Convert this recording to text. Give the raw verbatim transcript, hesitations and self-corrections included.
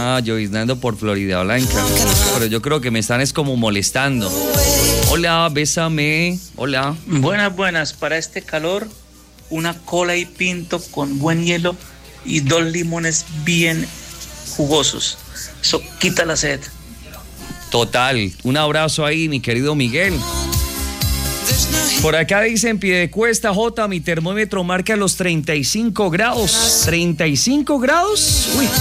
Ah, lloviznando por Florida Blanca. Pero yo creo que me están es como molestando. Hola, bésame. Hola. Buenas, buenas. Para este calor, una cola y pinto con buen hielo y dos limones bien jugosos. Eso quita la sed. Total. Un abrazo ahí, mi querido Miguel. Por acá dicen Piedecuesta, J, mi termómetro marca los treinta y cinco grados. ¿treinta y cinco grados? Uy.